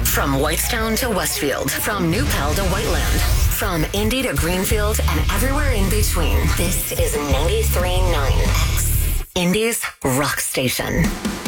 From Whitestown to Westfield, from New Pal to Whiteland, from Indy to Greenfield and everywhere in between. This is 93.9 X, Indy's rock station.